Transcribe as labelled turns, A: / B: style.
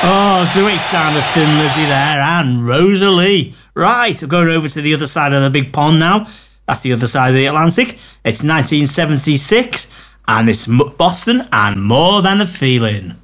A: Oh, great sound of Thin Lizzy there, and Rosalie. Right, I'm going over to the other side of the big pond now. That's the other side of the Atlantic. It's 1976, and it's Boston and More Than a Feeling.